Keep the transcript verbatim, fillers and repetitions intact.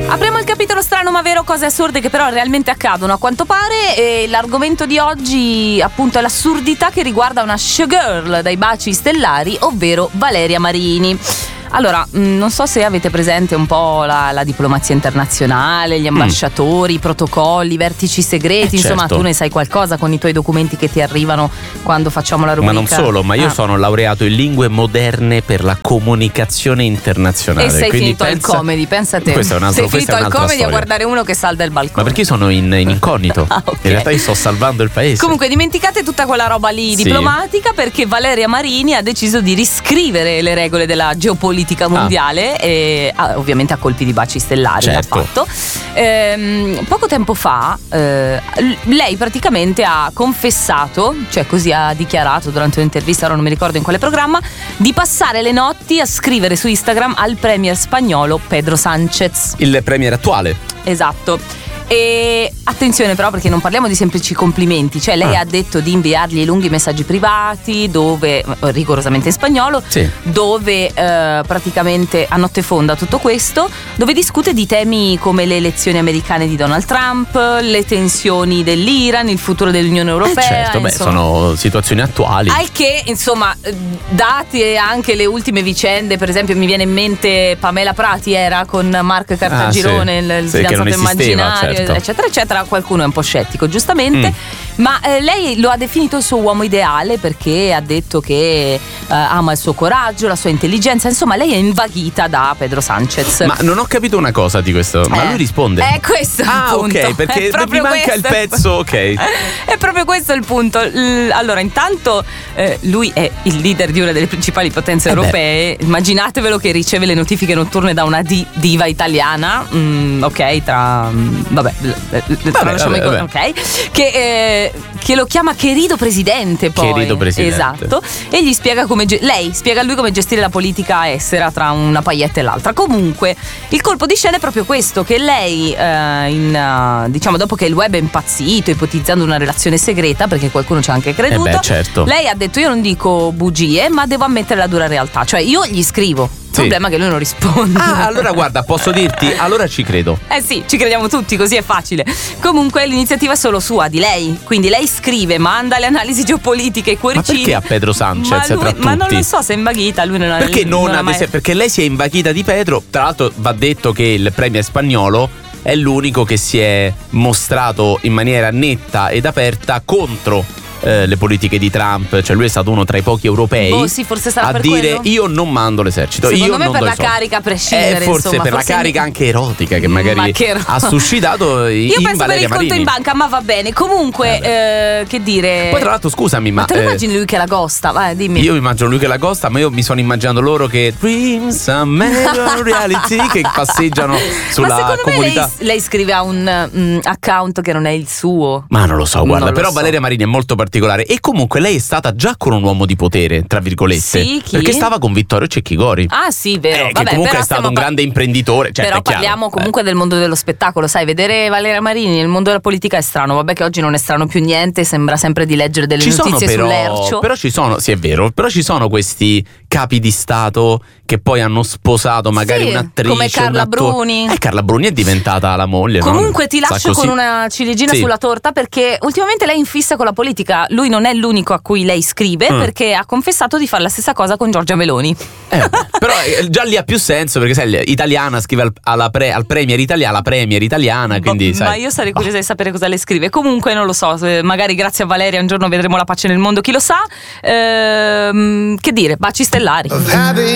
Apriamo il capitolo strano ma vero, cose assurde che però realmente accadono a quanto pare, e l'argomento di oggi appunto è l'assurdità che riguarda una showgirl dai baci stellari, ovvero Valeria Marini. Allora, non so se avete presente un po' la, la diplomazia internazionale, gli ambasciatori, mm. i protocolli, i vertici segreti, eh, insomma certo. Tu ne sai qualcosa con i tuoi documenti che ti arrivano quando facciamo la rubrica. Ma non solo, ma io ah. sono laureato in lingue moderne per la comunicazione internazionale. E sei quindi finito pensa... al comedy, pensa te. Questo è un altro, sei finito al comedy storia. A guardare uno che salda il balcone. Ma perché sono in, in incognito? ah, okay. In realtà io sto salvando il paese. Comunque dimenticate tutta quella roba lì sì. diplomatica, perché Valeria Marini ha deciso di riscrivere le regole della geopolitica mondiale. Ah. E, ovviamente a colpi di baci stellari certo. l'ha fatto. Ehm, poco tempo fa eh, lei praticamente ha confessato, cioè così ha dichiarato durante un'intervista, ora non mi ricordo in quale programma, di passare le notti a scrivere su Instagram al premier spagnolo Pedro Sánchez, il premier attuale. Esatto. E attenzione però, perché non parliamo di semplici complimenti, cioè lei ah. ha detto di inviargli lunghi messaggi privati dove, rigorosamente in spagnolo, sì. dove eh, praticamente a notte fonda tutto questo, dove discute di temi come le elezioni americane di Donald Trump, le tensioni dell'Iran, il futuro dell'Unione Europea. Eh certo, beh, sono situazioni attuali. Al che, insomma, date anche le ultime vicende, per esempio mi viene in mente Pamela Prati era con Mark Cartagirone, ah, sì. il sì, fidanzato immaginario, certo. eccetera eccetera. Qualcuno è un po' scettico, giustamente, mm. ma eh, lei lo ha definito il suo uomo ideale, perché ha detto che eh, ama il suo coraggio, la sua intelligenza, insomma lei è invaghita da Pedro Sánchez. Ma non ho capito una cosa di questo, ma eh, lui risponde è questo il ah punto. ok, perché mi manca il pezzo, ok. È proprio questo il punto. L- allora intanto eh, lui è il leader di una delle principali potenze eh europee, beh. Immaginatevelo che riceve le notifiche notturne da una di- diva italiana, mm, ok, tra mm, vabbè Vabbè, vabbè, vabbè. ok, che, eh, che lo chiama querido presidente, poi querido presidente, esatto, e gli spiega come ge- lei spiega a lui come gestire la politica estera tra una paglietta e l'altra. Comunque il colpo di scena è proprio questo, che lei eh, in, uh, diciamo dopo che il web è impazzito ipotizzando una relazione segreta, perché qualcuno ci ha anche creduto, eh beh, certo. lei ha detto io non dico bugie ma devo ammettere la dura realtà, cioè io gli scrivo. Il sì. problema è che lui non risponde. Ah, allora guarda, posso dirti, allora ci credo. Eh sì, ci crediamo tutti, così è facile. Comunque l'iniziativa è solo sua, di lei. Quindi lei scrive, manda le analisi geopolitiche, i cuoricini. Ma perché a Pedro Sánchez ma, lui, tra tutti? ma non lo so se è invaghita, lui non ha. Perché non, non ha mai... esempio, perché lei si è invaghita di Pedro. Tra l'altro va detto che il premier spagnolo è l'unico che si è mostrato in maniera netta ed aperta contro Eh, le politiche di Trump, cioè lui è stato uno tra i pochi europei oh, sì, forse sarà a per dire quello? Io non mando l'esercito. Secondo io me non per do la soldi. carica a prescindere, eh, forse insomma, per forse la carica mi... anche erotica che magari che ha suscitato io in penso Valeria per il Marini. conto in banca, ma va bene. Comunque eh, che dire. Poi tra l'altro scusami, ma, ma te lo eh, immagini lui che l'agosta? Vai, dimmi. Io mi immagino lui che l'agosta, ma io mi sono immaginando loro che Dreams are made of reality che passeggiano sulla ma secondo comunità. Me lei, lei scrive a un um, account che non è il suo. Ma non lo so, guarda, non però so. Valeria Marini è molto particolare. E comunque lei è stata già con un uomo di potere, tra virgolette. Sì, chi? Perché stava con Vittorio Cecchigori. Ah sì, vero. eh, Vabbè, che comunque però è stato un pa- grande imprenditore, certo, però è chiaro. parliamo comunque eh. del mondo dello spettacolo, sai, vedere Valeria Marini nel mondo della politica è strano. Vabbè che oggi non è strano più niente, sembra sempre di leggere delle ci notizie sono però, sull'Ercio. Però ci sono, sì è vero, però ci sono questi capi di stato che poi hanno sposato magari sì, un'attrice, come Carla un Bruni. Eh, Carla Bruni è diventata la moglie. Comunque no? ti lascio con una ciliegina sì. sulla torta, perché ultimamente lei è in fissa con la politica. Lui non è l'unico a cui lei scrive, mm. perché ha confessato di fare la stessa cosa con Giorgia Meloni. Eh, però già lì ha più senso, perché sai, italiana scrive al, alla pre, al premier italiana, la premier italiana, quindi Bo, sai. Ma io sarei curiosa oh. di sapere cosa le scrive. Comunque non lo so, magari grazie a Valeria un giorno vedremo la pace nel mondo, chi lo sa. Ehm, che dire, baci stellari.